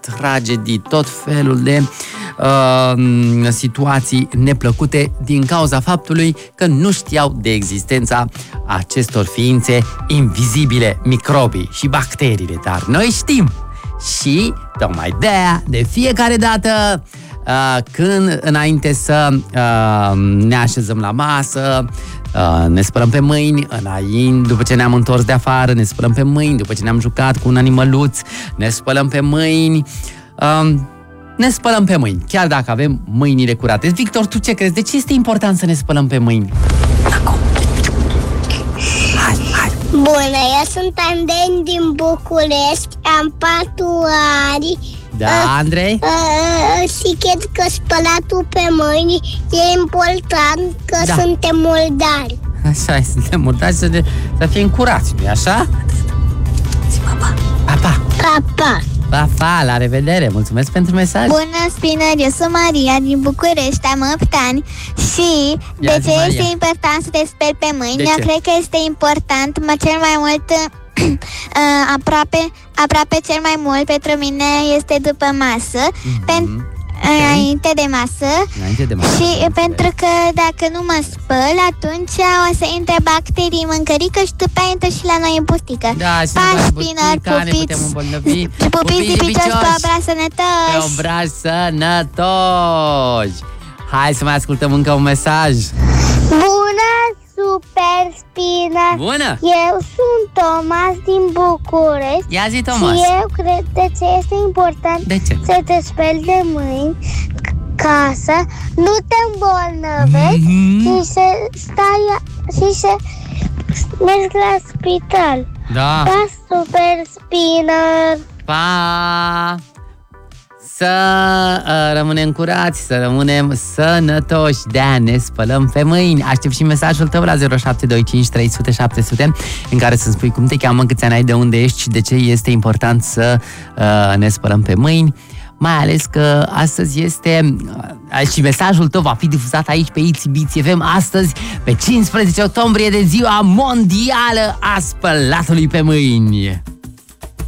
tragedii, tot felul de situații neplăcute din cauza faptului că nu știau de existența acestor ființe invizibile, microbii și bacteriile, dar noi știm. Și tocmai de-aia, de fiecare dată când înainte să ne așezăm la masă, ne spălăm pe mâini, după ce ne-am întors de afară, ne spălăm pe mâini, după ce ne-am jucat cu un animăluț, ne spălăm pe mâini, ne spălăm pe mâini, chiar dacă avem mâinile curate. Victor, tu ce crezi? De ce este important să ne spălăm pe mâini? Hai. Bună, eu sunt Andrei din București, am 4 ani. Da, Andrei? Și cred că spălatul pe mâini e important, că suntem murdari. Așa, suntem murdari, să fim curați, nu-i așa? Zi, papa. Papa. Papa. Papa, la revedere, mulțumesc pentru mesaj. Bună, Spinner, eu sunt Maria din București, am 8 ani. Și de ce este important să te speli pe mâini? Eu cred că este important, cel mai mult aproape cel mai mult pentru mine este după masă. Înainte de masă. Și pentru că dacă nu mă spăl, atunci o să intre bacterii în mâncărică și după aia intră și la noi în pustică. Da, și pupiți de picioși pe obraj sănătoși. Pe obraj sănătoși. Hai să mai ascultăm încă un mesaj. Bună, Super Spinner. Bună. Eu sunt Thomas din București. Ia zi, Thomas. Și eu cred de ce este important să te speli de mâini ca să nu te îmbolnăvești și să stai și să mergi la spital. Da. Pa, Super Spinner. Pa! Să rămânem curați, să rămânem sănătoși. De-aia ne spălăm pe mâini. Aștept și mesajul tău la 0725 300 700 în care să-mi spui cum te cheamă, câți ani ai, de unde ești și de ce este important să ne spălăm pe mâini. Mai ales că astăzi este și mesajul tău va fi difuzat aici pe Itsy FM astăzi, pe 15 octombrie, de ziua mondială a spălatului pe mâini.